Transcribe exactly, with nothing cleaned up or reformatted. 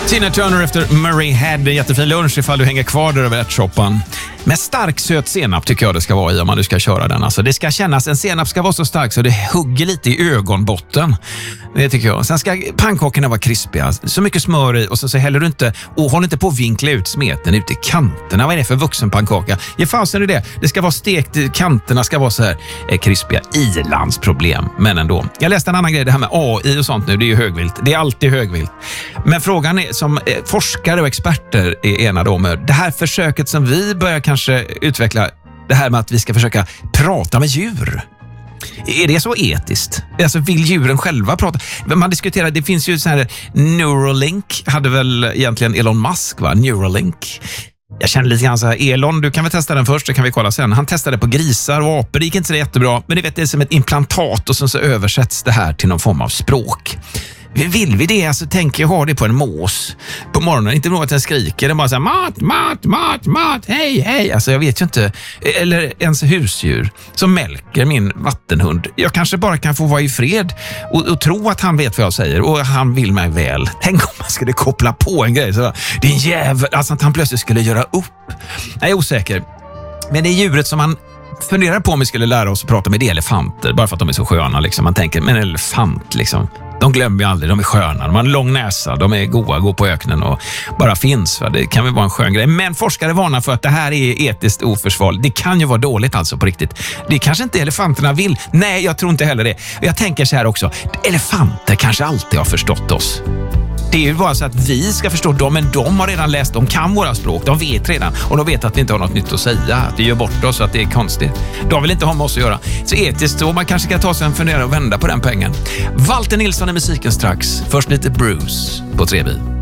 Tina Turner efter Murray Head. En jättefin lunch ifall du hänger kvar där över ärtsoppan. Med stark söt senap tycker jag det ska vara i om man nu ska köra den. Alltså det ska kännas, en senap ska vara så stark så det hugger lite i ögonbotten. Det tycker jag. Sen ska pannkakorna vara krispiga. Så mycket smör i och så, så häller du inte, och håll inte på att vinkla ut smeten ut i kanterna. Vad är det för vuxenpannkaka? Ge fasen i det. Det ska vara stekt, kanterna ska vara så här eh, krispiga. Ilandsproblem, men ändå. Jag läste en annan grej, det här med A I och sånt nu, det är ju högvilt. Det är alltid högvilt. Men frågan är, som eh, forskare och experter är enade om, det här försöket som vi börjar kanske utveckla, det här med att vi ska försöka prata med djur. Är det så etiskt? Alltså vill djuren själva prata? Man diskuterar, det finns ju så här, Neuralink hade väl egentligen Elon Musk, va? Neuralink. Jag känner lite grann så här, Elon, du kan väl testa den först, det kan vi kolla sen. Han testade på grisar och apor, det gick inte så jättebra. Men det, vet, det är som ett implantat och sen så översätts det här till någon form av språk. Vill vi det? Alltså tänker jag ha det på en mås på morgonen. Inte nog att den skriker. Den bara så här, mat, mat, mat, mat, hej, hej. Alltså jag vet ju inte. Eller ens husdjur som mälker min vattenhund. Jag kanske bara kan få vara i fred och, och tro att han vet vad jag säger. Och han vill mig väl. Tänk om man skulle koppla på en grej. Så det är en jävel. Alltså att han plötsligt skulle göra upp. Jag är osäker. Men det är djuret som man funderar på om vi skulle lära oss att prata med, det elefanter. Bara för att de är så sköna. Liksom. Man tänker, men elefant liksom. De glömmer ju aldrig, de är sköna. De har en lång näsa, de är goa, går på öknen och bara finns. Va? Det kan väl vara en skön grej. Men forskare varnar för att det här är etiskt oförsvarligt. Det kan ju vara dåligt alltså på riktigt. Det kanske inte elefanterna vill. Nej, jag tror inte heller det. Jag tänker så här också. Elefanter kanske alltid har förstått oss. Det är ju bara så att vi ska förstå dem, men de har redan läst, de kan våra språk, de vet redan, och de vet att vi inte har något nytt att säga, att det gör bort oss, att det är konstigt. De vill inte ha med oss att göra. Så etiskt så man kanske ska ta sig en fundera och vända på den pengen. Walter Nilsson i musiken strax. Först lite Bruce på tre B.